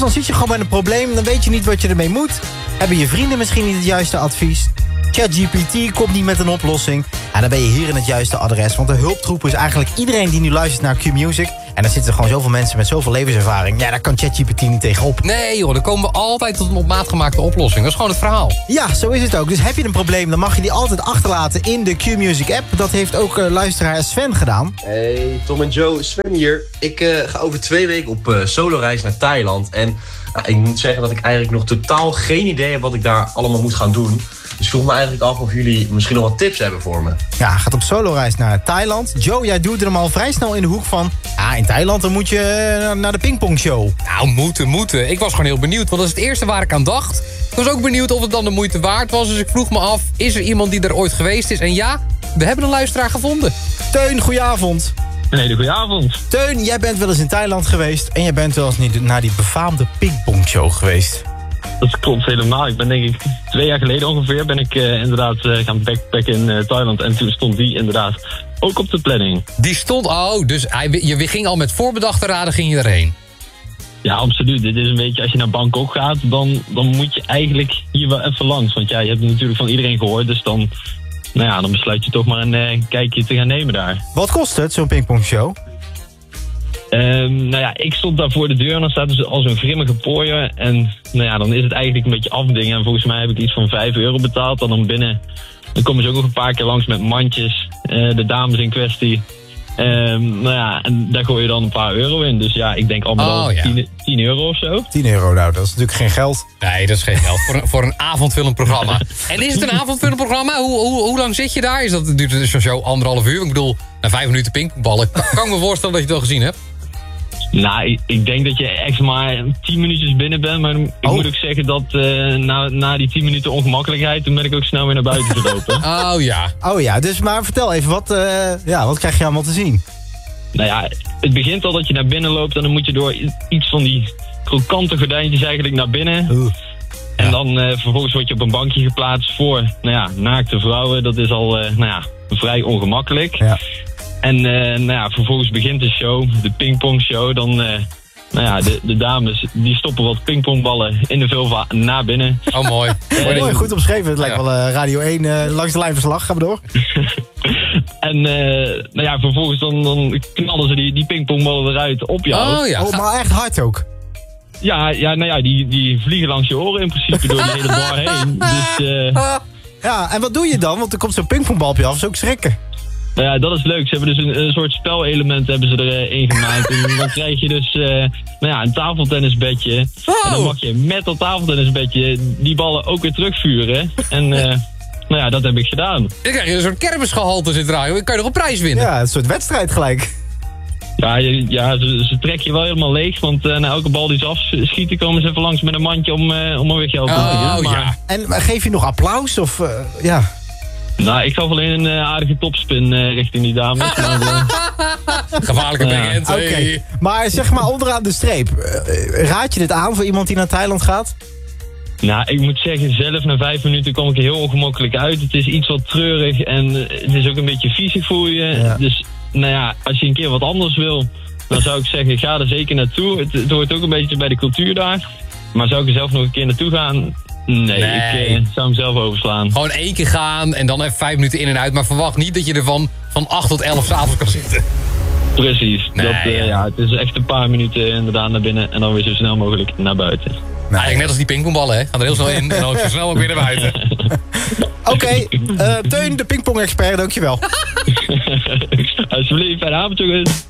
Dan zit je gewoon met een probleem, dan weet je niet wat je ermee moet. Hebben je vrienden misschien niet het juiste advies? ChatGPT komt niet met een oplossing. En dan ben je hier in het juiste adres. Want de hulptroep is eigenlijk iedereen die nu luistert naar Q-Music. En daar zitten gewoon zoveel mensen met zoveel levenservaring. Ja, daar kan ChatGPT niet tegenop. Nee joh, dan komen we altijd tot een op maat gemaakte oplossing. Dat is gewoon het verhaal. Ja, zo is het ook. Dus heb je een probleem, dan mag je die altijd achterlaten in de Q-Music app. Dat heeft ook luisteraar Sven gedaan. Hey, Tom en Joe, Sven hier. Ik ga over 2 weken op soloreis naar Thailand. En ik moet zeggen dat ik eigenlijk nog totaal geen idee heb wat ik daar allemaal moet gaan doen. Dus ik vroeg me eigenlijk af of jullie misschien nog wat tips hebben voor me. Ja, gaat op soloreis naar Thailand. Joe, jij doet er hem al vrij snel in de hoek van... Ja, in Thailand dan moet je naar de pingpongshow. Nou, moeten. Ik was gewoon heel benieuwd, want dat is het eerste waar ik aan dacht. Ik was ook benieuwd of het dan de moeite waard was. Dus ik vroeg me af, is er iemand die er ooit geweest is? En ja, we hebben een luisteraar gevonden. Teun, goedenavond. Een hele goede avond. Teun, jij bent wel eens in Thailand geweest... en jij bent wel eens naar die befaamde pingpongshow geweest. Dat klopt helemaal. Ik ben denk ik 2 jaar geleden ongeveer ben ik inderdaad gaan backpacken in Thailand. En toen stond die inderdaad ook op de planning. Die stond, dus je ging al met voorbedachte raden ging je erheen. Ja, absoluut. Dit is een beetje, als je naar Bangkok gaat, dan moet je eigenlijk hier wel even langs. Want ja, je hebt het natuurlijk van iedereen gehoord, dus dan besluit je toch maar een kijkje te gaan nemen daar. Wat kost het, zo'n pingpongshow? Ik stond daar voor de deur en dan staat dus al zo'n grimmige pooier. En dan is het eigenlijk een beetje afdingen. En volgens mij heb ik iets van €5 betaald. En dan binnen, dan komen ze ook nog een paar keer langs met mandjes. De dames in kwestie. En daar gooi je dan een paar euro in. Dus ja, ik denk allemaal €10 of zo. €10, nou, dat is natuurlijk geen geld. Nee, dat is geen geld. voor een avondvullend programma. En is het een avondvullend programma? Hoe lang zit je daar? Duurt het zo'n show 1,5 uur? Ik bedoel, na 5 minuten pingpongballen. Kan ik me voorstellen dat je het al gezien hebt? Nou, ik denk dat je echt maar 10 minuutjes binnen bent. Maar ik moet ook zeggen dat na die 10 minuten ongemakkelijkheid... toen ben ik ook snel weer naar buiten gelopen. Oh ja, dus maar vertel even, wat krijg je allemaal te zien? Nou ja, het begint al dat je naar binnen loopt... en dan moet je door iets van die krokante gordijntjes eigenlijk naar binnen. En dan vervolgens word je op een bankje geplaatst voor naakte vrouwen. Dat is al vrij ongemakkelijk. Ja. En vervolgens begint de show, de pingpongshow. Dan, de dames die stoppen wat pingpongballen in de vulva naar binnen. Oh, mooi. Mooi, goed omschreven. Het lijkt wel Radio 1 langs de lijn verslag. Gaan we door. En vervolgens dan knallen ze die pingpongballen eruit op jou. Oh, maar echt hard ook. Die vliegen langs je oren in principe door de hele bar heen. Dus, ja, en wat doe je dan? Want er komt zo'n pingpongbal op je af, is ook schrikken. Nou ja, dat is leuk. Ze hebben dus een soort spelelement hebben ze erin gemaakt. En dan krijg je dus een tafeltennisbedje. Oh. En dan mag je met dat tafeltennisbedje die ballen ook weer terugvuren. En dat heb ik gedaan. Dan krijg je een soort kermisgehalte zitten draaien. Dan kan je nog een prijs winnen. Ja, een soort wedstrijd gelijk. Ja, ze trekken je wel helemaal leeg. Want na elke bal die ze afschieten komen ze even langs met een mandje om er weer geld te verdienen. Ja. En geef je nog applaus? Of ja... Nou, ik gaf alleen een aardige topspin richting die dames. Gevaarlijke band. Oké. Maar zeg maar onderaan de streep. Raad je dit aan voor iemand die naar Thailand gaat? Nou, ik moet zeggen, zelf na 5 minuten kom ik er heel ongemakkelijk uit. Het is iets wat treurig en het is ook een beetje viezig voor je. Ja. Dus als je een keer wat anders wil, dan zou ik zeggen, ga er zeker naartoe. Het hoort ook een beetje bij de cultuur daar. Maar zou ik er zelf nog een keer naartoe gaan? Nee, ik zou hem zelf overslaan. Gewoon 1 keer gaan en dan even 5 minuten in en uit. Maar verwacht niet dat je er van 8 tot 11 s'avonds kan zitten. Precies. Het is echt een paar minuten inderdaad naar binnen en dan weer zo snel mogelijk naar buiten. Eigenlijk net als die pingpongballen, hè? Gaan er heel snel in en dan zo snel ook weer naar buiten. Oké, Teun, de pingpong-expert, dankjewel. Alsjeblieft, fijne avond, jongens.